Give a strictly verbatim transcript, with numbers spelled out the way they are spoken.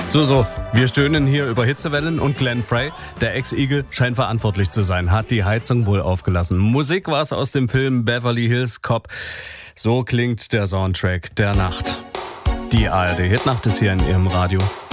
So, so, wir stöhnen hier über Hitzewellen und Glenn Frey, der Ex-Igel, scheint verantwortlich zu sein, hat die Heizung wohl aufgelassen. Musik war es aus dem Film Beverly Hills Cop. So klingt der Soundtrack der Nacht. Die A R D-Hitnacht ist hier in Ihrem Radio.